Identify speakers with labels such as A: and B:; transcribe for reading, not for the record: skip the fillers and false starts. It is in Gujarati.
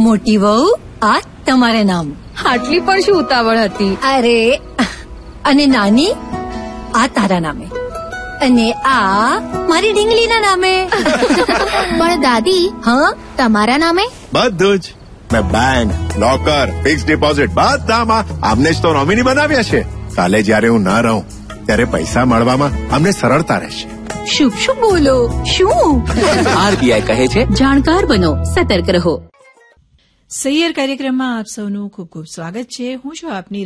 A: મોટી વહુ, આ તમારે નામ.
B: આટલી પણ શું ઉતાવળ હતી?
A: અરે, અને નાની, આ તારા નામે, અને આ મારી ઢીંગલીના નામે.
C: પણ દાદી,
A: હા,
C: તમારા નામે?
D: બધું જ. મેં બેંક, લોકર, ફિક્સ ડિપોઝિટ બધામાં આમને જ તો નોમિની બનાવ્યા છે. કાલે જયારે હું ના રહું ત્યારે પૈસા મળવામાં અમને સરળતા રહેશે.
A: શું શું બોલો? શું?
E: આરબીઆઈ કહે છે, જાણકાર બનો, સતર્ક રહો.
F: સૈયર કાર્યક્રમમાં આપ સૌનું ખૂબ ખૂબ સ્વાગત છે. હું છું આપની